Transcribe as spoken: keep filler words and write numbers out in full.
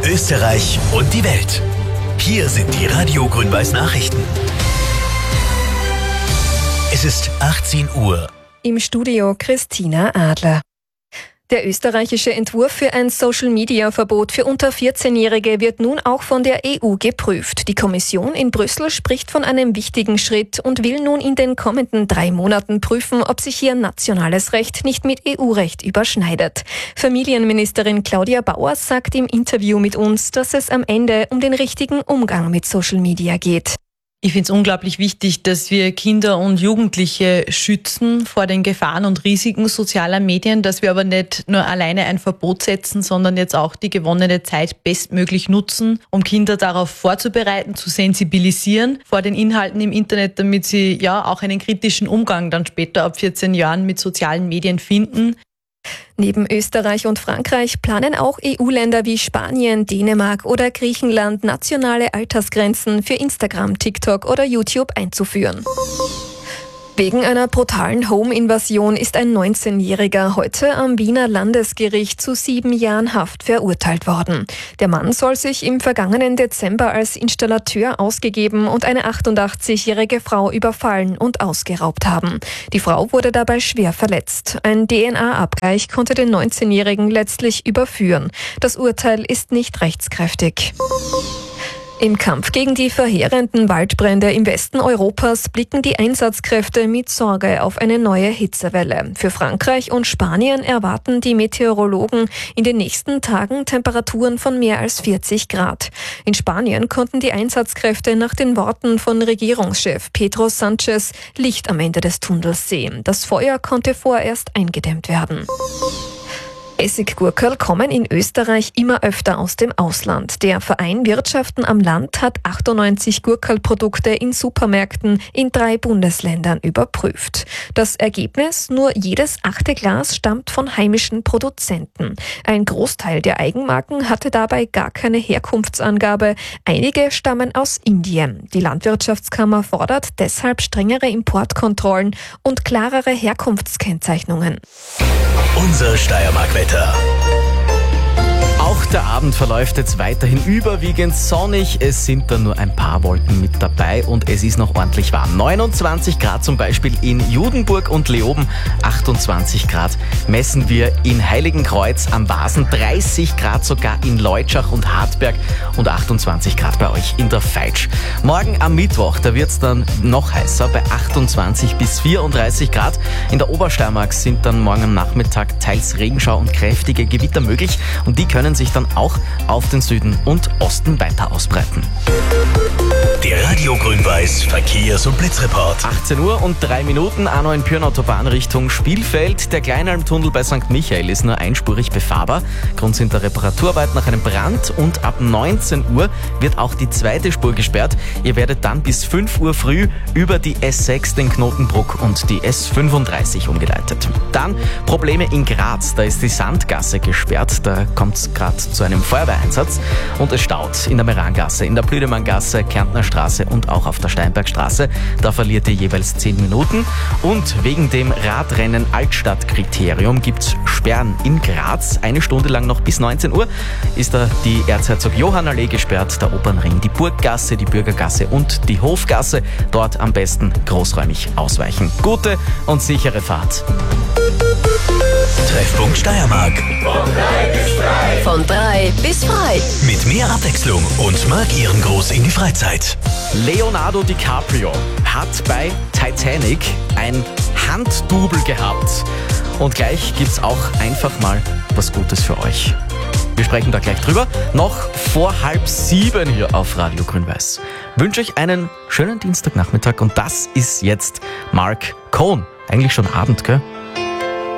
Österreich und die Welt. Hier sind die Radio Grün-Weiß Nachrichten. Es ist achtzehn Uhr. Im Studio Christina Adler. Der österreichische Entwurf für ein Social-Media-Verbot für unter vierzehnjährige wird nun auch von der E U geprüft. Die Kommission in Brüssel spricht von einem wichtigen Schritt und will nun in den kommenden drei Monaten prüfen, ob sich hier nationales Recht nicht mit E U-Recht überschneidet. Familienministerin Claudia Bauer sagt im Interview mit uns, dass es am Ende um den richtigen Umgang mit Social Media geht. Ich finde es unglaublich wichtig, dass wir Kinder und Jugendliche schützen vor den Gefahren und Risiken sozialer Medien, dass wir aber nicht nur alleine ein Verbot setzen, sondern jetzt auch die gewonnene Zeit bestmöglich nutzen, um Kinder darauf vorzubereiten, zu sensibilisieren vor den Inhalten im Internet, damit sie ja auch einen kritischen Umgang dann später ab vierzehn Jahren mit sozialen Medien finden. Neben Österreich und Frankreich planen auch E U-Länder wie Spanien, Dänemark oder Griechenland nationale Altersgrenzen für Instagram, TikTok oder YouTube einzuführen. Wegen einer brutalen Home-Invasion ist ein neunzehnjähriger heute am Wiener Landesgericht zu sieben Jahren Haft verurteilt worden. Der Mann soll sich im vergangenen Dezember als Installateur ausgegeben und eine achtundachtzigjährige Frau überfallen und ausgeraubt haben. Die Frau wurde dabei schwer verletzt. Ein D N A-Abgleich konnte den neunzehnjährigen letztlich überführen. Das Urteil ist nicht rechtskräftig. Im Kampf gegen die verheerenden Waldbrände im Westen Europas blicken die Einsatzkräfte mit Sorge auf eine neue Hitzewelle. Für Frankreich und Spanien erwarten die Meteorologen in den nächsten Tagen Temperaturen von mehr als vierzig Grad. In Spanien konnten die Einsatzkräfte nach den Worten von Regierungschef Pedro Sánchez Licht am Ende des Tunnels sehen. Das Feuer konnte vorerst eingedämmt werden. Essiggurkerl kommen in Österreich immer öfter aus dem Ausland. Der Verein Wirtschaften am Land hat achtundneunzig Gurkerlprodukte in Supermärkten in drei Bundesländern überprüft. Das Ergebnis: nur jedes achte Glas stammt von heimischen Produzenten. Ein Großteil der Eigenmarken hatte dabei gar keine Herkunftsangabe. Einige stammen aus Indien. Die Landwirtschaftskammer fordert deshalb strengere Importkontrollen und klarere Herkunftskennzeichnungen. Unser Steiermark-Wetter. Auch der Abend verläuft jetzt weiterhin überwiegend sonnig. Es sind dann nur ein paar Wolken mit dabei und es ist noch ordentlich warm. neunundzwanzig Grad zum Beispiel in Judenburg und Leoben, achtundzwanzig Grad messen wir in Heiligenkreuz am Wasen, dreißig Grad sogar in Leutschach und Hartberg und achtundzwanzig Grad bei euch in der Veitsch. Morgen am Mittwoch, da wird es dann noch heißer, bei achtundzwanzig bis vierunddreißig Grad. In der Obersteiermark sind dann morgen am Nachmittag teils Regenschau und kräftige Gewitter möglich und die können sich dann auch auf den Süden und Osten weiter ausbreiten. Der Radio Grün-Weiß Verkehrs- und Blitzreport. achtzehn Uhr und drei Minuten, A neun Pyrn-Autobahn Richtung Spielfeld. Der Kleinalmtunnel bei Sankt Michael ist nur einspurig befahrbar. Grund sind der Reparaturarbeit nach einem Brand und ab neunzehn Uhr wird auch die zweite Spur gesperrt. Ihr werdet dann bis fünf Uhr früh über die S sechs, den Knotenbruck und die S fünfunddreißig umgeleitet. Dann Probleme in Graz. Da ist die Sandgasse gesperrt. Da kommt es gerade zu einem Feuerwehreinsatz und es staut in der Merangasse, in der Blüdemanngasse, Kärntner Straße und auch auf der Steinbergstraße. Da verliert ihr jeweils zehn Minuten. Und wegen dem Radrennen Altstadtkriterium gibt es Sperren in Graz. Eine Stunde lang noch bis neunzehn Uhr ist da die Erzherzog-Johann-Allee gesperrt, der Opernring, die Burggasse, die Bürgergasse und die Hofgasse. Dort am besten großräumig ausweichen. Gute und sichere Fahrt. Treffpunkt Steiermark. Von drei bis frei. Mit mehr Abwechslung und Marc Ehrengroß in die Freizeit. Leonardo DiCaprio hat bei Titanic ein Handdouble gehabt. Und gleich gibt's auch einfach mal was Gutes für euch. Wir sprechen da gleich drüber. Noch vor halb sieben hier auf Radio Grün-Weiß. Wünsche euch einen schönen Dienstagnachmittag und das ist jetzt Mark Cohn. Eigentlich schon Abend, gell?